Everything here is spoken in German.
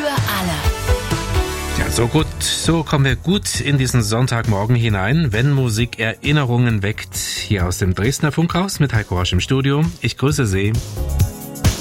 alle. Ja, so kommen wir gut in diesen Sonntagmorgen hinein, wenn Musik Erinnerungen weckt. Hier aus dem Dresdner Funkhaus mit Heiko Rosch im Studio. Ich grüße Sie.